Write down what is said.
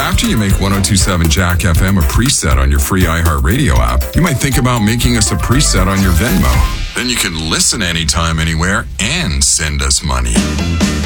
After you make 1027 Jack FM a preset on your free iHeartRadio app, you might think about making us a preset on your Venmo. Then you can listen anytime, anywhere, and send us money.